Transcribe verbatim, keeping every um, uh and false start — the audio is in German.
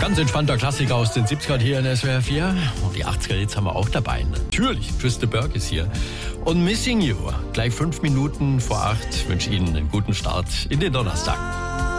Ganz entspannter Klassiker aus den siebzigern hier in S W R vier. Und die achtziger jetzt haben wir auch dabei. Natürlich, Trista Burke ist hier. Und Missing You. Gleich fünf Minuten vor acht. Ich wünsche Ihnen einen guten Start in den Donnerstag.